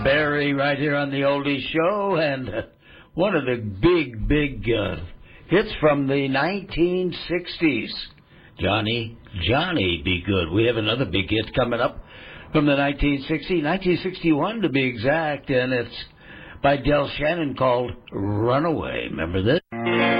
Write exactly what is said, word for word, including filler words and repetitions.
Barry right here on the Oldies Show, and uh, one of the big, big uh, hits from the nineteen sixties. Johnny, Johnny Be Good. We have another big hit coming up from the nineteen sixties, nineteen sixty-one to be exact, and it's by Del Shannon called Runaway. Remember this?